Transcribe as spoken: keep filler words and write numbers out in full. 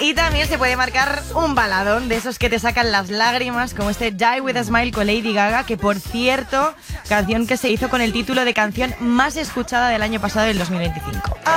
Y también se puede marcar un baladón de esos que te sacan las lágrimas, como este Die With A Smile con Lady Gaga, que por cierto, canción que se hizo con el título de canción más escuchada del año pasado, del dos mil veinticinco.